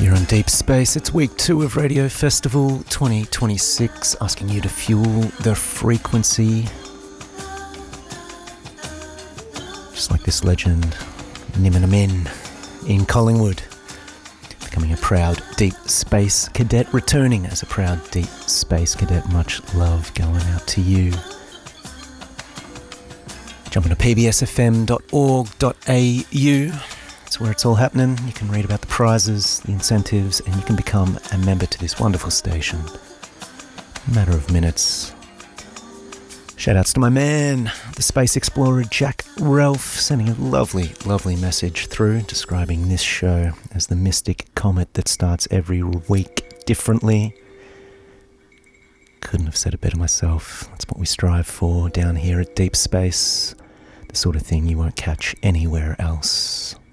You're on Deep Space. It's week 2 of Radio Festival 2026, asking you to fuel the frequency. Just like this legend, Nimina Min in Collingwood, becoming a proud Deep Space Cadet, returning as a proud Deep Space Cadet. Much love going out to you. Jump into pbsfm.org.au. It's where it's all happening. You can read about the prizes, the incentives, and you can become a member to this wonderful station. In a matter of minutes. Shout-outs to my man, the space explorer Jack Ralph, sending a lovely, lovely message through, describing this show as the mystic comet that starts every week differently. Couldn't have said it better myself. That's what we strive for down here at Deep Space. The sort of thing you won't catch anywhere else.